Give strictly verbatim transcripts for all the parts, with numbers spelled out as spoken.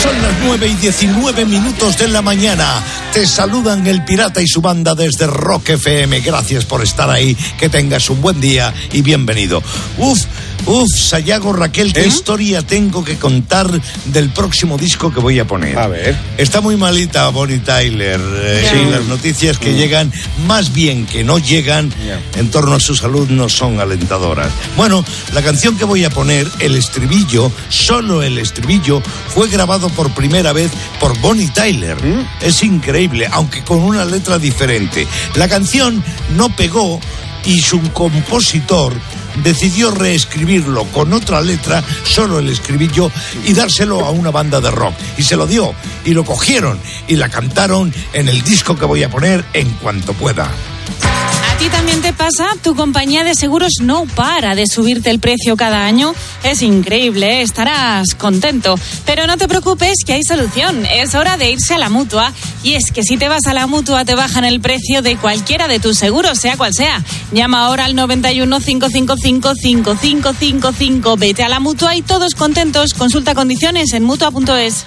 Son las nueve y diecinueve minutos de la mañana. Te saludan el Pirata y su banda desde Rock F M. Gracias por estar ahí. Que tengas un buen día y bienvenido. Uf, uf, Sayago, Raquel, ¿qué ¿Eh? historia tengo que contar del próximo disco que voy a poner? A ver. Está muy malita Bonnie Tyler. Eh, sí. Las noticias que mm. llegan, más bien que no llegan, yeah. en torno a su salud no son alentadoras. Bueno, la canción que voy a poner, el estribillo, solo el estribillo, fue grabado por primera vez por Bonnie Tyler. ¿Mm? Es increíble, aunque con una letra diferente. La canción no pegó y su compositor decidió reescribirlo con otra letra, solo el estribillo, y dárselo a una banda de rock. Y se lo dio, y lo cogieron, y la cantaron en el disco que voy a poner en cuanto pueda. ¿A ti también te pasa? ¿Tu compañía de seguros no para de subirte el precio cada año? Es increíble, ¿eh? Estarás contento. Pero no te preocupes, que hay solución. Es hora de irse a la Mutua. Y es que si te vas a la Mutua te bajan el precio de cualquiera de tus seguros, sea cual sea. Llama ahora al noventa y uno, cinco cinco cinco, cinco cinco cinco cinco. Vete a la Mutua y todos contentos. Consulta condiciones en mutua punto es.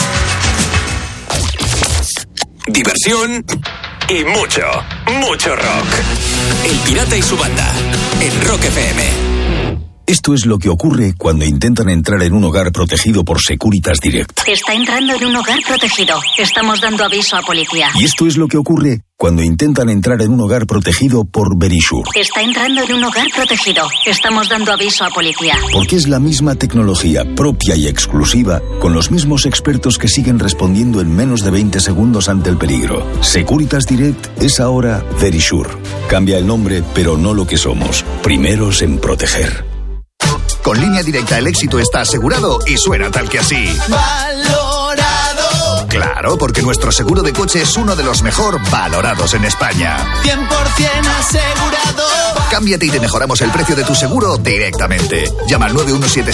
Diversión y mucho, mucho rock. El Pirata y su banda, en Rock F M. Esto es lo que ocurre cuando intentan entrar en un hogar protegido por Securitas Direct. Está entrando en un hogar protegido. Estamos dando aviso a policía. Y esto es lo que ocurre cuando intentan entrar en un hogar protegido por Verisure. Está entrando en un hogar protegido. Estamos dando aviso a policía. Porque es la misma tecnología propia y exclusiva, con los mismos expertos que siguen respondiendo en menos de veinte segundos ante el peligro. Securitas Direct es ahora Verisure. Cambia el nombre, pero no lo que somos. Primeros en proteger. Con Línea Directa el éxito está asegurado y suena tal que así. ¡Valorado! Claro, porque nuestro seguro de coche es uno de los mejor valorados en España. cien por ciento asegurado. Cámbiate y te mejoramos el precio de tu seguro directamente. Llama al nueve uno siete